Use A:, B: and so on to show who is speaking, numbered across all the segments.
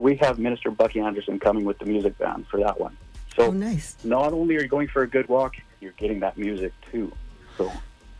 A: we have Minister Bucky Anderson coming with the music band for that one. So
B: nice.
A: Not only are you going for a good walk, you're getting that music too. So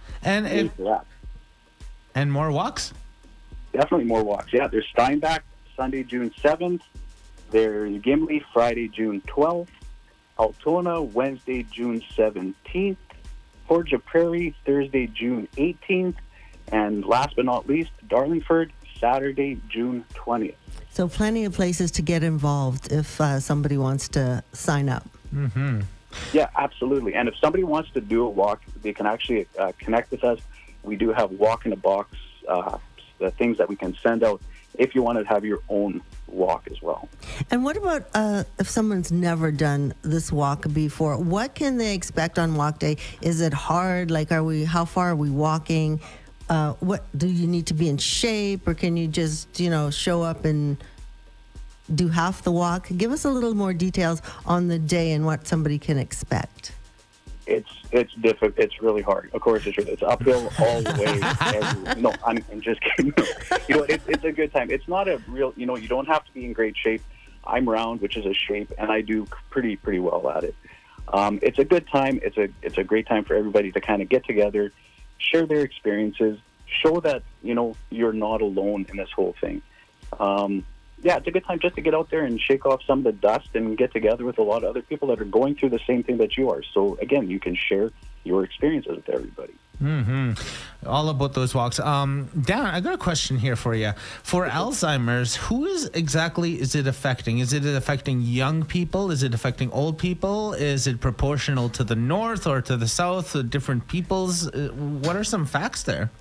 C: and more walks?
A: Definitely more walks. Yeah, there's Steinbach Sunday, June 7th. There's Gimli Friday, June 12th. Altona Wednesday, June 17th. Portage Prairie Thursday, June 18th. And last but not least, Darlingford Saturday, June 20th.
B: So plenty of places to get involved if somebody wants to sign up.
C: Mm-hmm.
A: Yeah, absolutely. And if somebody wants to do a walk, they can actually connect with us. We do have walk in a box, the things that we can send out if you want to have your own walk as well.
B: And what about if someone's never done this walk before? What can they expect on walk day? Is it hard? Like, how far are we walking? What do you need to be in shape, or can you just, show up and do half the walk? Give us a little more details on the day and what somebody can expect.
A: It's difficult. It's really hard. Of course, it's uphill all the way. No, I'm just kidding. It's a good time. It's not a real. You don't have to be in great shape. I'm round, which is a shape, and I do pretty well at it. It's a good time. It's a great time for everybody to kind of get together, share their experiences, show that you're not alone in this whole thing. Yeah, it's a good time just to get out there and shake off some of the dust and get together with a lot of other people that are going through the same thing that you are. So, again, you can share your experiences with everybody.
C: Mm-hmm. All about those walks. Dan, I got a question here for you. For Alzheimer's, who is it affecting? Is it affecting young people? Is it affecting old people? Is it proportional to the north or to the south, different peoples? What are some facts there?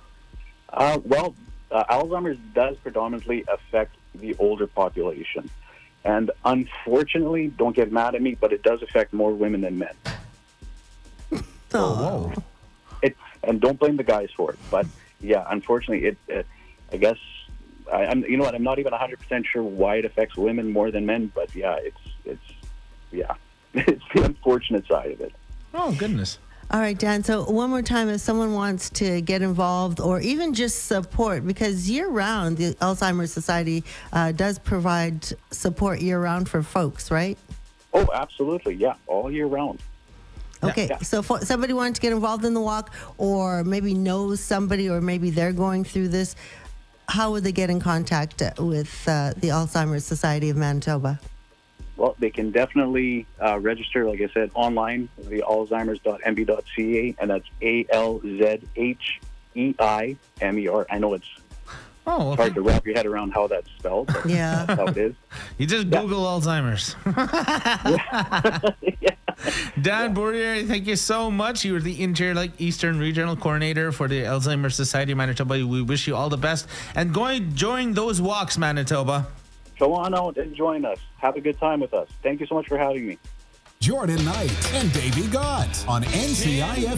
A: Alzheimer's does predominantly affect the older population. And unfortunately, don't get mad at me, but it does affect more women than men.
B: Oh.
A: And don't blame the guys for it. But yeah, unfortunately, I guess, I'm not even 100% sure why it affects women more than men, but yeah, it's the unfortunate side of it.
C: Oh, goodness.
B: All right, Dan, so one more time, if someone wants to get involved or even just support, because year-round, the Alzheimer's Society does provide support year-round for folks, right?
A: Oh, absolutely, yeah, all year round.
B: Okay,
A: Yeah.
B: So if somebody wants to get involved in the walk or maybe knows somebody or maybe they're going through this, how would they get in contact with the Alzheimer's Society of Manitoba?
A: Well, they can definitely register, like I said, online, the alzheimers.mb.ca, and that's ALZHEIMER. I know it's hard to wrap your head around how that's spelled, but
B: yeah,
A: that's how it is.
C: You just Google Alzheimer's.
A: Yeah.
C: Dan Bourrier, thank you so much. You were the Eastern Regional Coordinator for the Alzheimer's Society of Manitoba. We wish you all the best. And join those walks, Manitoba.
A: Go on out and join us. Have a good time with us. Thank you so much for having me.
D: Jordan Knight and Davey Gott on NCIF.